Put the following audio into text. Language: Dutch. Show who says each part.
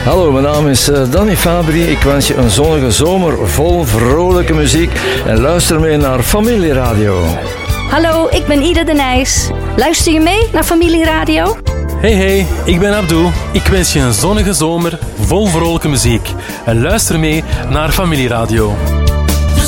Speaker 1: Hallo, mijn naam is Danny Fabri. Ik wens je een zonnige zomer vol vrolijke muziek en luister mee naar Familieradio.
Speaker 2: Hallo, ik ben Ida de Nijs. Luister je mee naar Familieradio?
Speaker 3: Hey, ik ben Abdou. Ik wens je een zonnige zomer vol vrolijke muziek. En luister mee naar Familieradio.